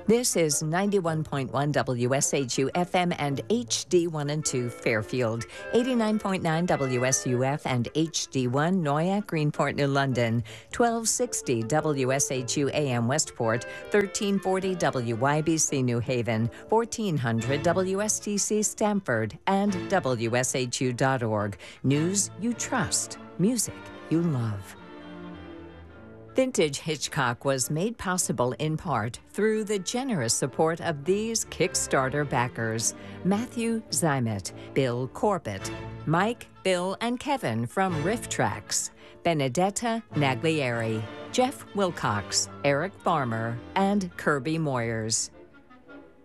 This is 91.1 WSHU FM and HD1 and 2 Fairfield, 89.9 WSUF and HD1 Noyak, Greenport, New London, 1260 WSHU AM Westport, 1340 WYBC New Haven, 1400 WSTC Stamford, and WSHU.org. News you trust, music you love. Vintage Hitchcock was made possible in part through the generous support of these Kickstarter backers: Matthew Zymet, Bill Corbett, Mike, Bill, and Kevin from Riff Tracks, Benedetta Naglieri, Jeff Wilcox, Eric Farmer, and Kirby Moyers.